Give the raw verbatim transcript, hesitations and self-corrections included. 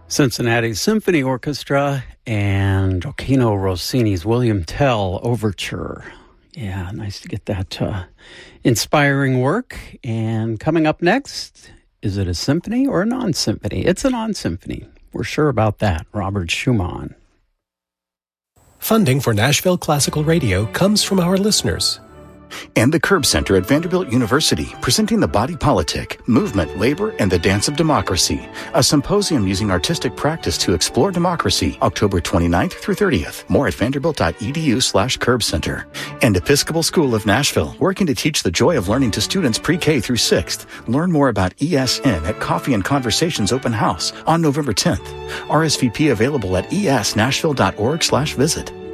Cincinnati Symphony Orchestra and Gioacchino Rossini's William Tell Overture. Yeah, nice to get that uh, inspiring work. And coming up next, is it a symphony or a non-symphony? It's a non-symphony. We're sure about that. Robert Schumann. Funding for Nashville Classical Radio comes from our listeners. And the Curb Center at Vanderbilt University, presenting The Body Politic, Movement, Labor, and the Dance of Democracy, a symposium using artistic practice to explore democracy, October twenty-ninth through thirtieth. More at vanderbilt.edu slash Curb Center. And Episcopal School of Nashville, working to teach the joy of learning to students pre-K through sixth. Learn more about E S N at Coffee and Conversations Open House on November tenth. R S V P available at esnashville.org slash visit.